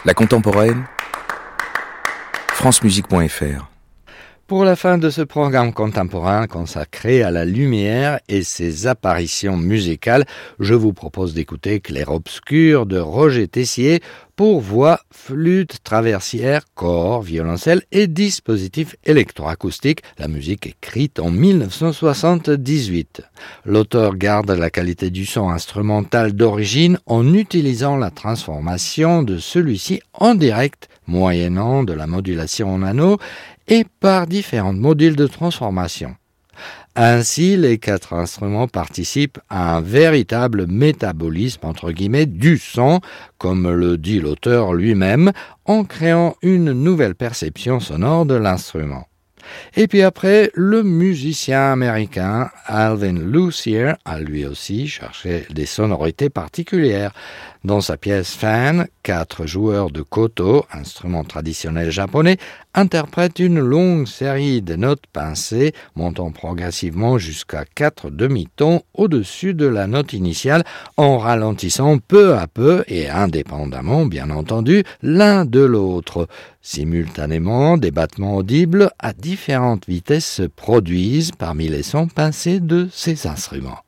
La contemporaine, francemusique.fr. Pour la fin de ce programme contemporain consacré à la lumière et ses apparitions musicales, je vous propose d'écouter Clair-Obscur de Roger Tessier pour voix, flûte, traversière, cor, violoncelle et dispositif électroacoustique, la musique écrite en 1978. L'auteur garde la qualité du son instrumental d'origine en utilisant la transformation de celui-ci en direct, moyennant de la modulation en anneau et par différents modules de transformation. Ainsi, les 4 instruments participent à un véritable métabolisme entre guillemets du son, comme le dit l'auteur lui-même, en créant une nouvelle perception sonore de l'instrument. Et puis après, le musicien américain Alvin Lucier a lui aussi cherché des sonorités particulières. Dans sa pièce Fan, 4 joueurs de koto, instrument traditionnel japonais, interprètent une longue série de notes pincées, montant progressivement jusqu'à 4 demi-tons au-dessus de la note initiale, en ralentissant peu à peu et indépendamment, bien entendu, l'un de l'autre. Simultanément, des battements audibles à différentes vitesses se produisent parmi les sons pincés de ces instruments.